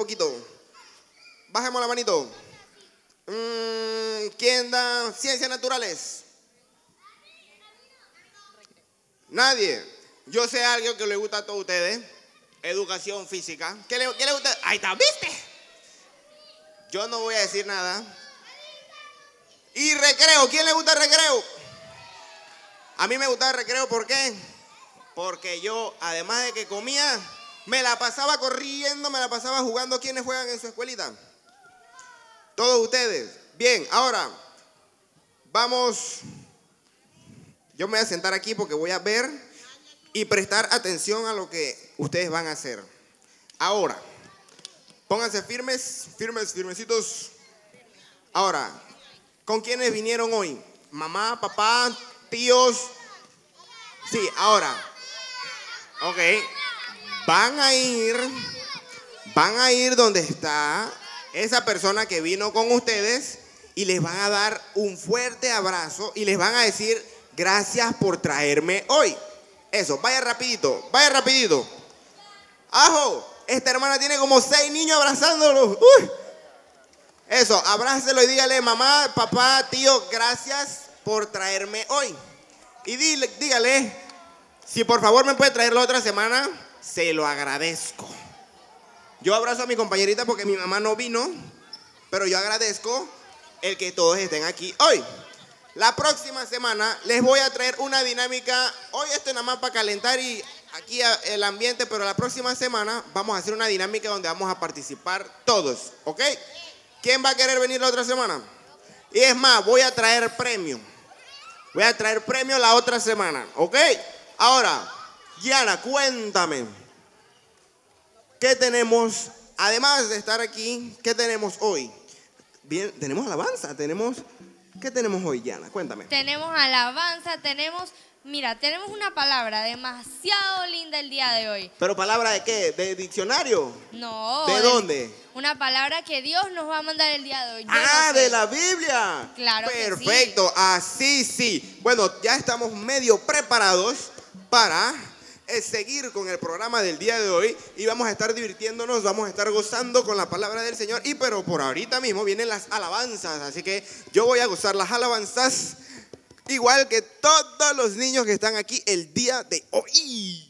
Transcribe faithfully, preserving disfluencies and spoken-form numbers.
poquito. Bajemos la manito. Mm, ¿Quién da ciencias naturales? Nadie. Yo sé algo que le gusta a todos ustedes. Educación física. ¿Qué le, qué le gusta? Ahí está, ¿viste? Yo no voy a decir nada. Y recreo. ¿Quién le gusta el recreo? A mí me gusta el recreo, ¿por qué? Porque yo, además de que comía, me la pasaba corriendo, me la pasaba jugando. ¿Quiénes juegan en su escuelita? Todos ustedes. Bien, ahora vamos. Yo me voy a sentar aquí porque voy a ver y prestar atención a lo que ustedes van a hacer. Ahora, pónganse firmes, firmes, firmecitos. Ahora, ¿con quiénes vinieron hoy? Mamá, papá, tíos. Sí, ahora. Ok. Van a ir, van a ir donde está esa persona que vino con ustedes y les van a dar un fuerte abrazo y les van a decir gracias por traerme hoy. Eso, vaya rapidito, vaya rapidito. Ajo, esta hermana tiene como seis niños abrazándolo. Uy. Eso, abrácelo y dígale mamá, papá, tío, gracias por traerme hoy. Y dile, dígale, si por favor me puede traer la otra semana, se lo agradezco. Yo abrazo a mi compañerita porque mi mamá no vino, pero yo agradezco el que todos estén aquí hoy. La próxima semana les voy a traer una dinámica. Hoy esto es nada más para calentar y aquí el ambiente, pero la próxima semana vamos a hacer una dinámica donde vamos a participar todos, ¿ok? ¿Quién va a querer venir la otra semana? Y es más, voy a traer premio. Voy a traer premio la otra semana, ¿ok? Ahora, Diana, cuéntame. ¿Qué tenemos? Además de estar aquí, ¿qué tenemos hoy? Bien, tenemos alabanza, tenemos... ¿Qué tenemos hoy, Diana? Cuéntame. Tenemos alabanza, tenemos... Mira, tenemos una palabra demasiado linda el día de hoy. ¿Pero palabra de qué? ¿De diccionario? No. ¿De dónde? Una palabra que Dios nos va a mandar el día de hoy. Yo ah, no sé. de la Biblia. Claro. Perfecto, que sí. Así sí. Bueno, ya estamos medio preparados para eh, seguir con el programa del día de hoy y vamos a estar divirtiéndonos, vamos a estar gozando con la palabra del Señor. Y pero por ahorita mismo vienen las alabanzas, así que yo voy a gozar las alabanzas igual que todos los niños que están aquí el día de hoy.